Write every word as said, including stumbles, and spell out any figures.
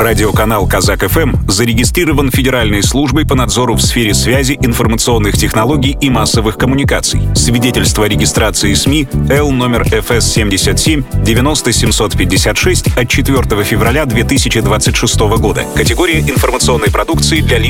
Радиоканал «Казак-ФМ» зарегистрирован Федеральной службой по надзору в сфере связи, информационных технологий и массовых коммуникаций. Свидетельство о регистрации СМИ Л номер эф эс семьдесят семь девяносто семьсот пятьдесят шесть от четвёртого февраля две тысячи двадцать шестого года. Категория информационной продукции для лиц